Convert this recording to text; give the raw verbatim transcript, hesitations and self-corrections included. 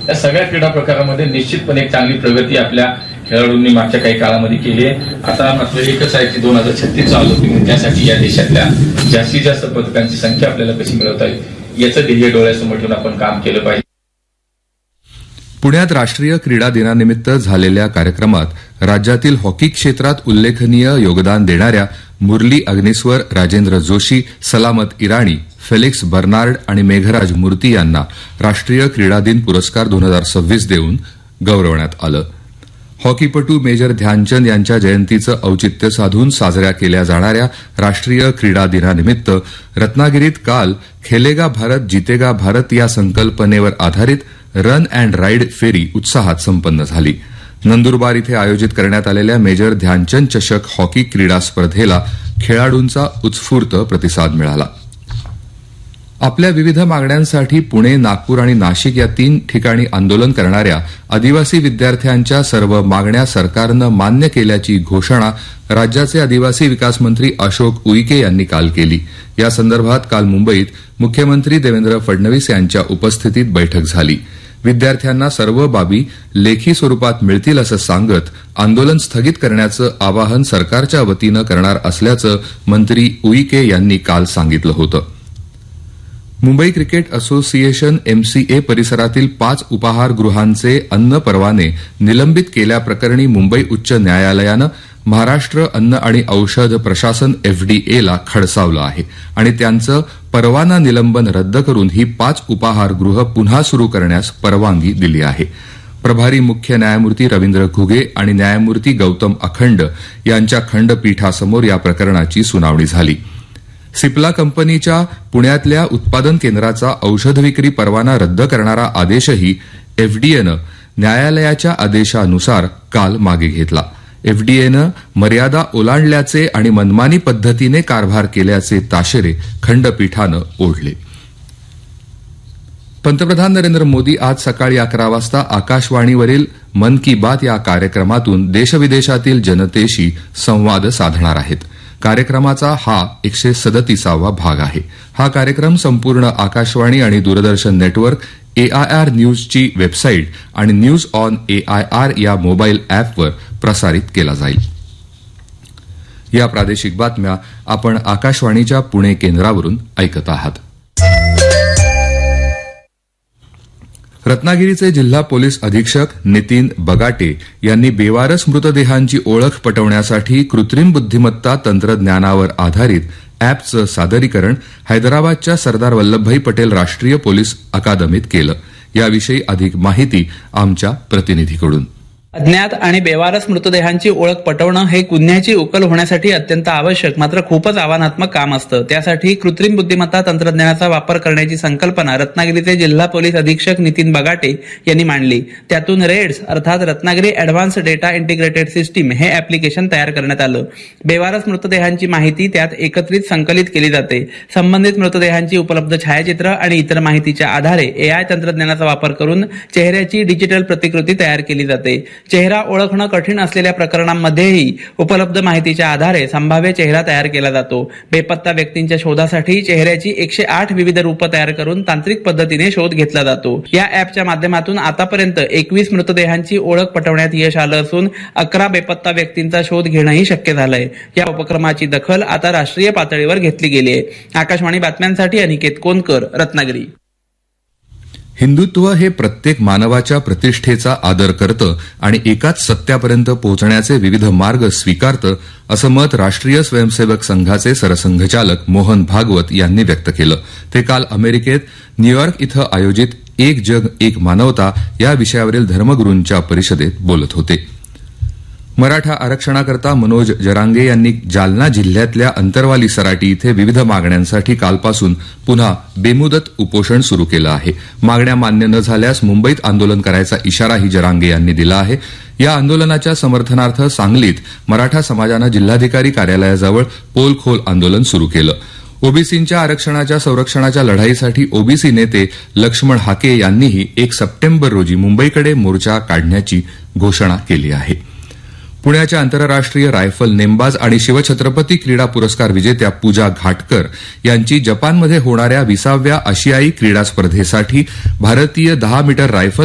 या सगळ्या क्रीडा प्रकारामध्ये निश्चितपणे एक चांगली प्रगती आपल्या खेळाडूंनी मागच्या काही काळामध्ये केली आहे. आता मात्र एकच आहे की दोन हजार छत्तीस ऑलिम्पिक त्यासाठी या देशातल्या जास्तीत जास्त पदकांची संख्या आपल्याला कशी मिळवता येईल याचं ध्येय डोळ्यासमोर ठेवून आपण काम केलं पाहिजे. पुण्यात राष्ट्रीय क्रीडा दिनानिमित्त झालेल्या कार्यक्रमात राज्यातील हॉकी क्षेत्रात उल्लेखनीय योगदान देणाऱ्या मुरली अग्निस्वर, राजेंद्र जोशी, सलामत इराणी, फेलिक्स बर्नार्ड आणि मेघराज मूर्ती यांना राष्ट्रीय क्रीडा दिन पुरस्कार दोन हजार सव्वीस देऊन गौरवण्यात आलं. हॉकीपटू मेजर ध्यानचंद यांच्या जयंतीचं औचित्य साधून साजऱ्या केल्या जाणाऱ्या राष्ट्रीय क्रीडा दिनानिमित्त रत्नागिरीत काल खेलेगा भारत जितेगा भारत या संकल्पनेवर आधारित रन अँड राईड फेरी उत्साहात संपन्न झाली. नंदुरबार इथे आयोजित करण्यात आलेल्या मेजर ध्यानचंद चषक हॉकी क्रीडा स्पर्धेला खेळाडूंचा उत्स्फूर्त प्रतिसाद मिळाला. आपल्या विविध मागण्यांसाठी पुणे, नागपूर आणि नाशिक या तीन ठिकाणी आंदोलन करणाऱ्या आदिवासी विद्यार्थ्यांच्या सर्व मागण्या सरकारनं मान्य केल्याची घोषणा राज्याचे आदिवासी विकास मंत्री अशोक उईके यांनी काल केली. या संदर्भात काल मुंबईत मुख्यमंत्री देवेंद्र फडणवीस यांच्या उपस्थितीत बैठक झाली. विद्यार्थ्यांना सर्व बाबी लेखी स्वरूपात मिळतील असं सांगत आंदोलन स्थगित करण्याचं आवाहन सरकारच्या वतीनं करणार असल्याचं मंत्री उईके यांनी काल सांगितलं होतं. मुंबई क्रिकेट असोसिएशन एमसीए परिसरातील पाच उपाहारगृहांचे अन्न परवाने निलंबित केल्याप्रकरणी मुंबई उच्च न्यायालयानं महाराष्ट्र अन्न आणि औषध प्रशासन एफडीएला खडसावलं आहे आणि त्यांचं परवाना निलंबन रद्द करून ही पाच उपाहारगृह पुन्हा सुरू करण्यास परवानगी दिली आहे. प्रभारी मुख्य न्यायमूर्ती रवींद्र घुगे आणि न्यायमूर्ती गौतम अखंड यांच्या खंडपीठासमोर या प्रकरणाची सुनावणी झाली. सिप्ला कंपनीच्या पुण्यातल्या उत्पादन केंद्राचा औषध विक्री परवाना रद्द करणारा आदेशही एफडीएनं न्यायालयाच्या आदेशानुसार काल मागे घेतला. एफडीएनं मर्यादा ओलांडल्याचे आणि मनमानी पद्धतीने कारभार केल्याचे ताशेरे खंडपीठानं ओढले. पंतप्रधान नरेंद्र मोदी आज सकाळी अकरा वाजता आकाशवाणीवरील मन की बात या कार्यक्रमातून देशविदेशातील जनतेशी संवाद साधणार आहेत. कार्यक्रमाचा हा एकशे सदतीसावा भाग आहे. हा कार्यक्रम संपूर्ण आकाशवाणी आणि दूरदर्शन नेटवर्क, एआयआर न्यूजची वेबसाईट आणि न्यूज ऑन एआयआर या मोबाईल अॅपवर प्रसारित केला जाईल. या प्रादेशिक बातम्या आपण आकाशवाणीच्या पुणे केंद्रावरून ऐकत आहात. रत्नागिरीचे जिल्हा पोलीस अधीक्षक नितीन बगाटे यांनी बेवारस मृतदेहांची ओळख पटवण्यासाठी कृत्रिम बुद्धिमत्ता तंत्रज्ञानावर आधारित अॅपचं सादरीकरण हैदराबादच्या सरदार वल्लभभाई पटेल राष्ट्रीय पोलीस अकादमीत केलं. याविषयी अधिक माहिती आमच्या प्रतिनिधीकडून. अज्ञात आणि बेवारस मृतदेहांची ओळख पटवणं हे गुन्ह्याची उकल होण्यासाठी अत्यंत आवश्यक मात्र खूपच आव्हानात्मक काम असतं. त्यासाठी कृत्रिम बुद्धिमत्ता तंत्रज्ञानाचा वापर करण्याची संकल्पना रत्नागिरीचे जिल्हा पोलीस अधीक्षक नितीन बगाटे यांनी मांडली. त्यातून रेड्स अर्थात Ratnagiri advance data integrated system हे ऍप्लिकेशन तयार करण्यात आलं. बेवारस मृतदेहांची माहिती त्यात एकत्रित संकलित केली जाते. संबंधित मृतदेहांची उपलब्ध छायाचित्र आणि इतर माहितीच्या आधारे एआय तंत्रज्ञानाचा वापर करून चेहऱ्याची डिजिटल प्रतिकृती तयार केली जाते. चेहरा ओळखणं कठीण असलेल्या प्रकरणांमध्येही उपलब्ध माहितीच्या आधारे संभाव्य चेहरा तयार केला जातो. बेपत्ता व्यक्तींच्या शोधासाठी चेहऱ्याची एकशे आठ विविध रूपं तयार करून तांत्रिक पद्धतीने शोध घेतला जातो. या अॅपच्या माध्यमातून आतापर्यंत एकवीस मृतदेहांची ओळख पटवण्यात यश आलं असून अकरा बेपत्ता व्यक्तींचा शोध घेणंही शक्य झालंय. या उपक्रमाची दखल आता राष्ट्रीय पातळीवर घेतली गेली आहे. आकाशवाणी बातम्यांसाठी अनिकेत कोनकर, रत्नागिरी. हिंदुत्व हे प्रत्येक मानवाच्या प्रतिष्ठेचा आदर करतं आणि एकाच सत्यापर्यंत पोहोचण्याचे विविध मार्ग स्वीकारतं असं मत राष्ट्रीय स्वयंसेवक संघाचे सरसंघचालक मोहन भागवत यांनी व्यक्त केलं. ते काल अमेरिकेत न्यूयॉर्क इथं आयोजित एक जग एक मानवता या विषयावरील धर्मगुरूंच्या परिषदेत बोलत होते. मराठा आरक्षणाकरता मनोज जरांगे यांनी जालना जिल्ह्यातल्या अंतरवाली सराटी इथे विविध मागण्यांसाठी कालपासून पुन्हा बेमुदत उपोषण सुरू केलं आहे. मागण्या मान्य न झाल्यास मुंबईत आंदोलन करायचा इशाराही जरांगे यांनी दिला आहे. या आंदोलनाच्या समर्थनार्थ सांगलीत मराठा समाजानं जिल्हाधिकारी कार्यालयाजवळ पोलखोल आंदोलन सुरू केलं. ओबीसींच्या आरक्षणाच्या संरक्षणाच्या लढाईसाठी ओबीसी नेते लक्ष्मण हाके यांनीही एक सप्टेंबर रोजी मुंबईकडे मोर्चा काढण्याची घोषणा केली आहे. पुण्याच्या आंतरराष्ट्रीय रायफल नेमबाज आणि शिवछत्रपती क्रीडा पुरस्कार विजेत्या पूजा घाटकर यांची जपानमध्ये होणाऱ्या विसाव्या आशियाई क्रीडा स्पर्धेसाठी भारतीय दहा मीटर रायफल